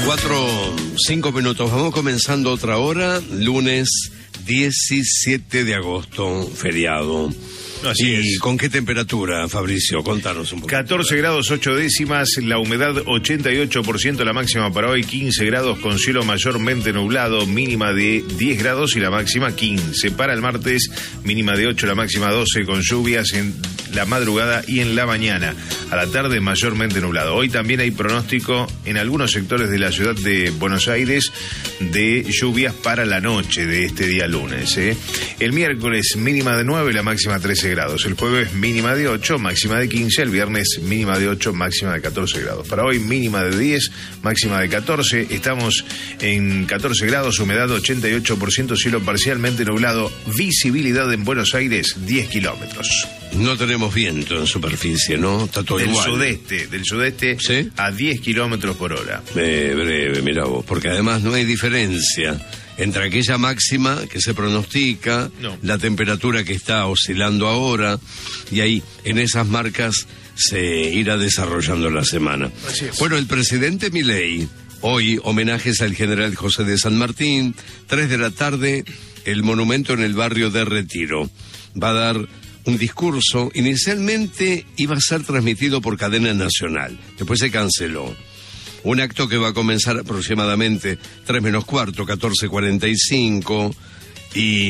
4:05. Vamos comenzando otra hora, lunes 17 de agosto, feriado. Así es. ¿Con qué temperatura, Fabricio? Contanos un poco. 14 grados 8 décimas, la humedad 88%, la máxima para hoy 15 grados con cielo mayormente nublado, mínima de 10 grados y la máxima 15. Para el martes, mínima de 8, la máxima 12 con lluvias en la madrugada y en la mañana. A la tarde mayormente nublado. Hoy también hay pronóstico en algunos sectores de la ciudad de Buenos Aires de lluvias para la noche de este día lunes. El miércoles mínima de 9, la máxima 13 grados. El jueves mínima de 8, máxima de 15. El viernes mínima de 8, máxima de 14 grados. Para hoy mínima de 10, máxima de 14. Estamos en 14 grados, humedad 88%, cielo parcialmente nublado, visibilidad en Buenos Aires 10 kilómetros. No tenemos viento en superficie, ¿no? Está todo igual. Del sudeste, ¿sí? A 10 kilómetros por hora. Breve, mirá vos, porque además no hay diferencia entre aquella máxima que se pronostica, la temperatura que está oscilando ahora, y ahí, en esas marcas, se irá desarrollando la semana. Bueno, el presidente Milei, hoy, homenajes al general José de San Martín, 3 de la tarde, el monumento en el barrio de Retiro. Va a dar un discurso. Inicialmente iba a ser transmitido por cadena nacional, después se canceló. Un acto que va a comenzar aproximadamente 3 menos cuarto, 14:45, y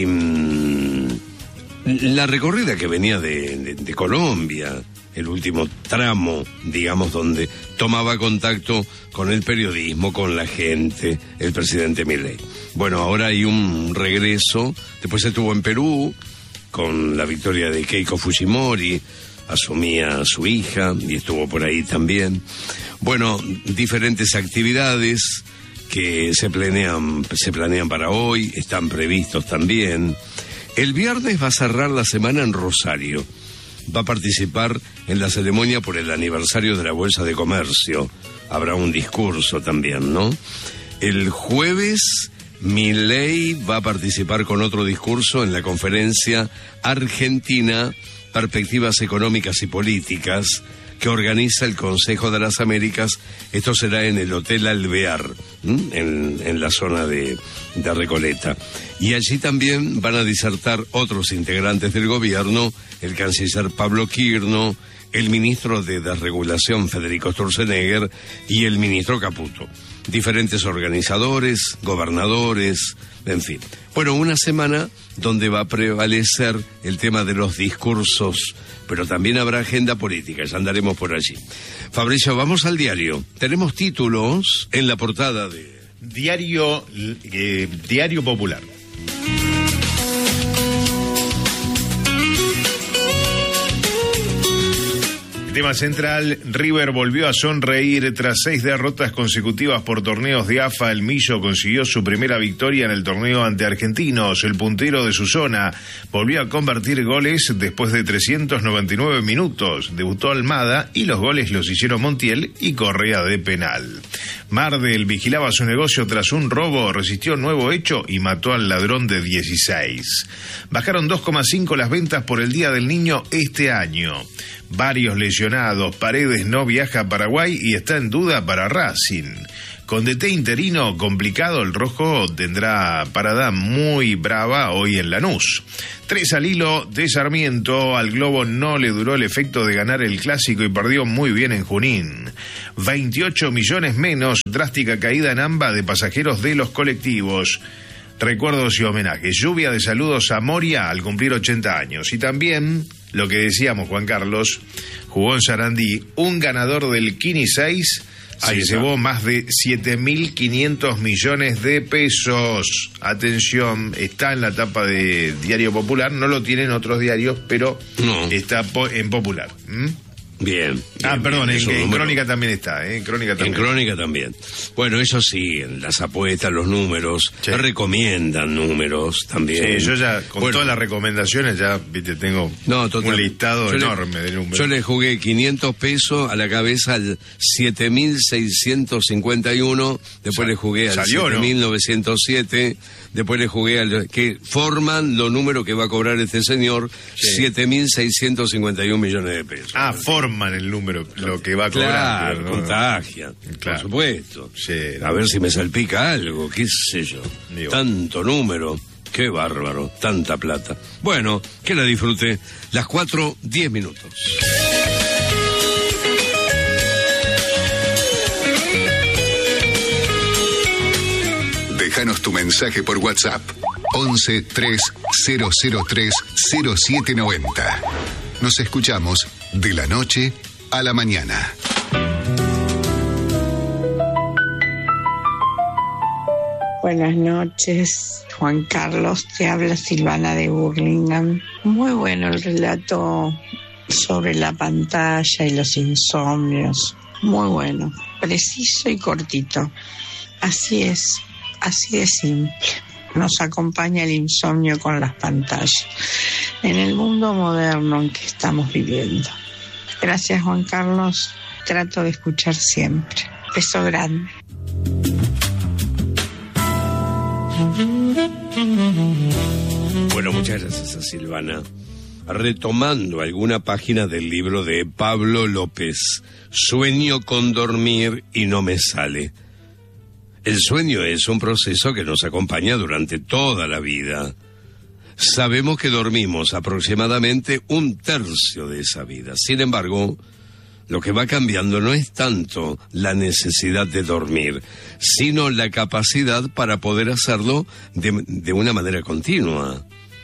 la recorrida que venía de Colombia, el último tramo, digamos, donde tomaba contacto con el periodismo, con la gente, el presidente Milei. Bueno, ahora hay un regreso, después estuvo en Perú, con la victoria de Keiko Fujimori, asumía a su hija y estuvo por ahí también. Bueno, diferentes actividades que se planean para hoy, están previstos también. El viernes va a cerrar la semana en Rosario. Va a participar en la ceremonia por el aniversario de la Bolsa de Comercio. Habrá un discurso también, ¿no? El jueves Milei va a participar con otro discurso en la conferencia Argentina, Perspectivas Económicas y Políticas, que organiza el Consejo de las Américas. Esto será en el Hotel Alvear, en la zona de Recoleta. Y allí también van a disertar otros integrantes del gobierno, el canciller Pablo Quirno, el ministro de Desregulación Federico Sturzenegger y el ministro Caputo. Diferentes organizadores, gobernadores, en fin. Bueno, una semana donde va a prevalecer el tema de los discursos, pero también habrá agenda política, ya andaremos por allí. Fabricio, vamos al diario. Tenemos títulos en la portada de Diario Popular. Tema central, River volvió a sonreír tras 6 derrotas consecutivas por torneos de AFA. El Millo consiguió su primera victoria en el torneo ante Argentinos. El puntero de su zona volvió a convertir goles después de 399 minutos. Debutó Almada y los goles los hicieron Montiel y Correa de penal. Mardel vigilaba su negocio tras un robo, resistió nuevo hecho y mató al ladrón de 16. Bajaron 2,5 las ventas por el Día del Niño este año. Varios lesionados. Paredes no viaja a Paraguay y está en duda para Racing. Con DT interino complicado, el rojo tendrá parada muy brava hoy en Lanús. 3 al hilo de Sarmiento. Al Globo no le duró el efecto de ganar el clásico y perdió muy bien en Junín. 28 millones menos, drástica caída en AMBA de pasajeros de los colectivos. Recuerdos y homenajes. Lluvia de saludos a Moria al cumplir 80 años. Y también, lo que decíamos, Juan Carlos, jugó en Sarandí un ganador del Kini 6, se llevó más de 7.500 millones de pesos. Atención, está en la tapa de Diario Popular, no lo tienen otros diarios, pero está en Popular. Bien. Perdón, en Crónica también está, en Crónica también. Bueno, eso sí, en las apuestas, los números, recomiendan números también. Sí, yo ya, con todas las recomendaciones, ya, tengo un listado enorme de números. Yo le jugué 500 pesos a la cabeza al 7.651, después le jugué al 7.907, después le jugué al que forman los números que va a cobrar este señor, 7.651 millones de pesos. Forman. informan el número, lo que va claro, cobrando, ¿no? Contagia, por supuesto. Sí, a ver si me salpica algo, qué sé yo. Digo. Tanto número, qué bárbaro, tanta plata. Bueno, que la disfrute. Las 4:10. Déjanos tu mensaje por WhatsApp 11 3003 0790. Nos escuchamos de la noche a la mañana. Buenas noches, Juan Carlos, te habla Silvana de Burlingame. Muy bueno el relato sobre la pantalla y los insomnios. Muy bueno, preciso y cortito. Así es, así de simple. Nos acompaña el insomnio con las pantallas en el mundo moderno en que estamos viviendo. Gracias, Juan Carlos. Trato de escuchar siempre. Beso grande. Bueno, muchas gracias a Silvana. Retomando alguna página del libro de Pablo López, Sueño con dormir y no me sale. El sueño es un proceso que nos acompaña durante toda la vida. Sabemos que dormimos aproximadamente 1/3 de esa vida. Sin embargo, lo que va cambiando no es tanto la necesidad de dormir, sino la capacidad para poder hacerlo de una manera continua.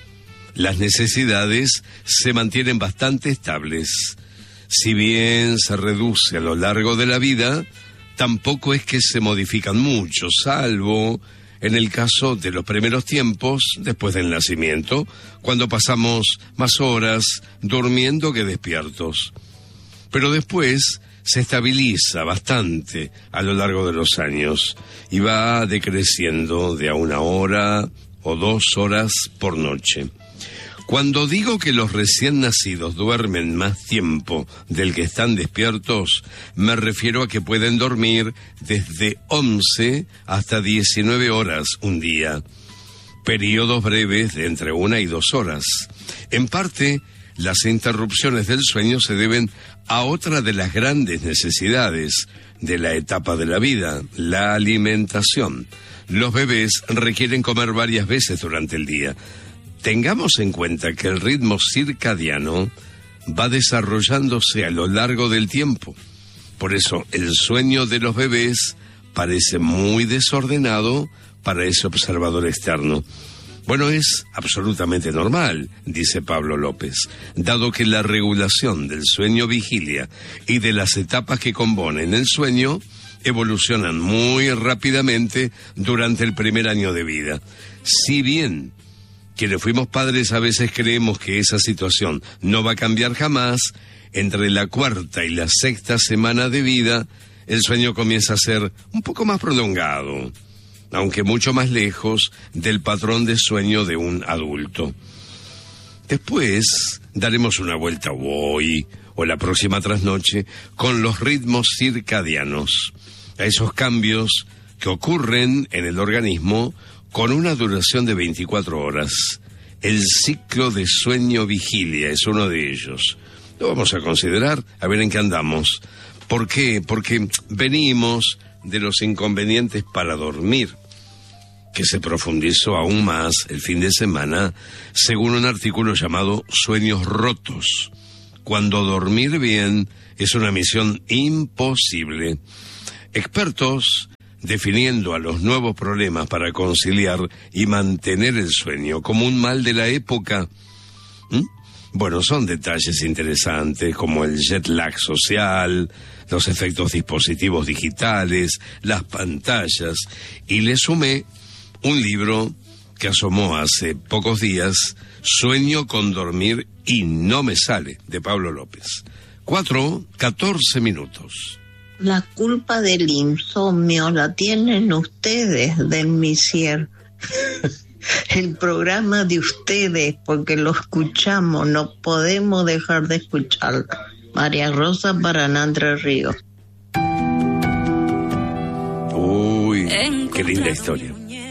Las necesidades se mantienen bastante estables. Si bien se reduce a lo largo de la vida, tampoco es que se modifican mucho, salvo en el caso de los primeros tiempos después del nacimiento, cuando pasamos más horas durmiendo que despiertos. Pero después se estabiliza bastante a lo largo de los años y va decreciendo de a 1 hora o 2 horas por noche. Cuando digo que los recién nacidos duermen más tiempo del que están despiertos, me refiero a que pueden dormir desde 11 hasta 19 horas un día, periodos breves de entre 1 y 2 horas. En parte, las interrupciones del sueño se deben a otra de las grandes necesidades de la etapa de la vida, la alimentación. Los bebés requieren comer varias veces durante el día. Tengamos en cuenta que el ritmo circadiano va desarrollándose a lo largo del tiempo. Por eso, el sueño de los bebés parece muy desordenado para ese observador externo. Bueno, es absolutamente normal, dice Pablo López, dado que la regulación del sueño-vigilia y de las etapas que componen el sueño evolucionan muy rápidamente durante el primer año de vida. Si bien quienes fuimos padres a veces creemos que esa situación no va a cambiar jamás, entre la 4ª y la 6ª semana de vida, el sueño comienza a ser un poco más prolongado, aunque mucho más lejos del patrón de sueño de un adulto. Después daremos una vuelta hoy o la próxima trasnoche con los ritmos circadianos, a esos cambios que ocurren en el organismo con una duración de 24 horas. El ciclo de sueño-vigilia es uno de ellos. Lo vamos a considerar, a ver en qué andamos. ¿Por qué? Porque venimos de los inconvenientes para dormir, que se profundizó aún más el fin de semana, según un artículo llamado Sueños Rotos, cuando dormir bien es una misión imposible. Expertos definiendo a los nuevos problemas para conciliar y mantener el sueño como un mal de la época. Bueno, son detalles interesantes como el jet lag social, los efectos dispositivos digitales, las pantallas, y le sumé un libro que asomó hace pocos días, Sueño con dormir y no me sale, de Pablo López. 4:14. La culpa del insomnio la tienen ustedes, del Misier. El programa de ustedes, porque lo escuchamos, no podemos dejar de escucharlo. María Rosa Paraná, Entre Ríos. Uy, qué linda historia.